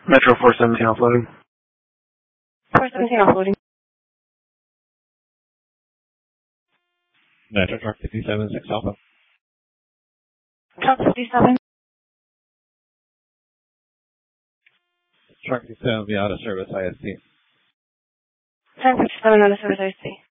Metro 417 offloading. 417 offloading. Metro Truck 57, 6 Alpha. Truck 57. Truck 57 be out of service ISC. 1057 out of service ISC.